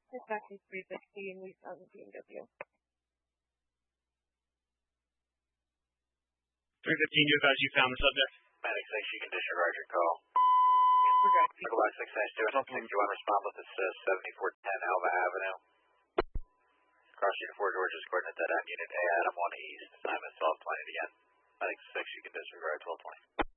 Dispatching 360 in East on BMW. 315, you advise you found the subject. Medic 6, you can disregard your call. Disregard. 692 and 661, respond with assist 7410 Alva Avenue. Cross Unit 4 George's coordinate dead end, Unit A, Adam 1 East, assignment 1220 again. Medic 6, you can disregard 1220.